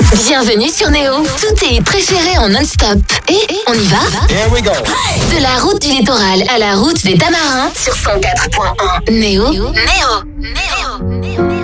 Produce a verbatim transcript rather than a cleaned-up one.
Bienvenue sur Néo. Tous tes préférés en non-stop. Et on y va? Here we go. De la route du littoral à la route des Tamarins sur cent quatre point un. Néo. Néo. Néo. Néo.